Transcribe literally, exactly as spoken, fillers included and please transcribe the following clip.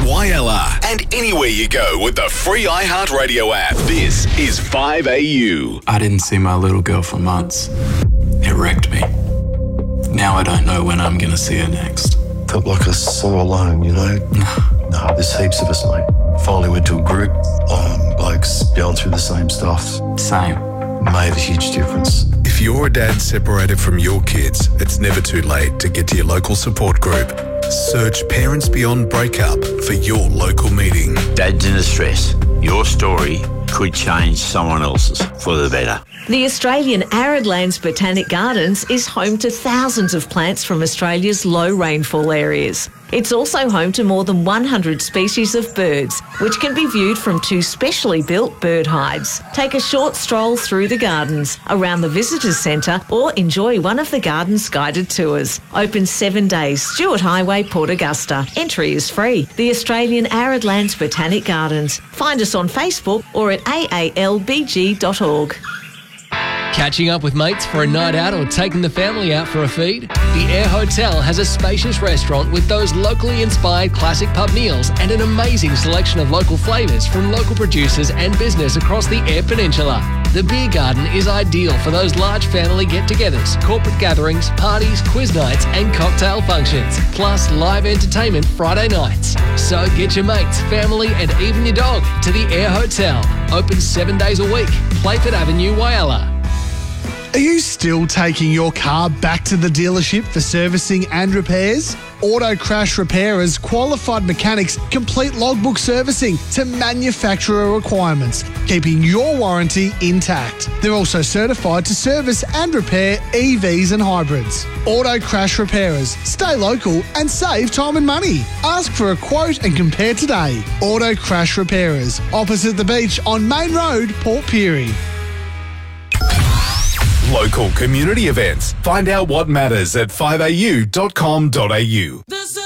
Wyalla, and anywhere you go with the free iHeartRadio app. This is five A U. I didn't see my little girl for months. It wrecked me. Now I don't know when I'm going to see her next. Felt like I was so alone, you know? No, there's heaps of us, mate. Finally went to a group, um, blokes going through the same stuff. Same. Made a huge difference. If you're a dad separated from your kids, it's never too late to get to your local support group. Search Parents Beyond Breakup for your local meeting. Dads in distress. Your story could change someone else's for the better. The Australian Arid Lands Botanic Gardens is home to thousands of plants from Australia's low rainfall areas. It's also home to more than one hundred species of birds, which can be viewed from two specially built bird hides. Take a short stroll through the gardens, around the visitors centre, or enjoy one of the garden's guided tours. Open seven days, Stewart Highway, Port Augusta. Entry is free. The Australian Arid Lands Botanic Gardens. Find us on Facebook or at a a l b g dot org. Catching up with mates for a night out or taking the family out for a feed? The Air Hotel has a spacious restaurant with those locally inspired classic pub meals and an amazing selection of local flavours from local producers and business across the Eyre Peninsula. The beer garden is ideal for those large family get-togethers, corporate gatherings, parties, quiz nights and cocktail functions, plus live entertainment Friday nights. So get your mates, family and even your dog to the Air Hotel. Open seven days a week. Playford Avenue, Wyalla. Are you still taking your car back to the dealership for servicing and repairs? Auto Crash Repairers qualified mechanics complete logbook servicing to manufacturer requirements, keeping your warranty intact. They're also certified to service and repair E Vs and hybrids. Auto Crash Repairers. Stay local and save time and money. Ask for a quote and compare today. Auto Crash Repairers, opposite the beach on Main Road, Port Pirie. Local community events. Find out what matters at five a u dot com dot a u.